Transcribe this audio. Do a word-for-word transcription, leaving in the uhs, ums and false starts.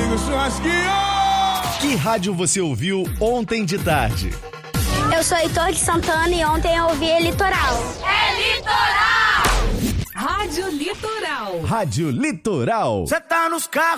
no churrasquinho! Que rádio você ouviu ontem de tarde? Eu sou Heitor de Santana e ontem eu ouvi Litoral. É Litoral! Rádio Litoral. Rádio Litoral. Cê tá nos carros.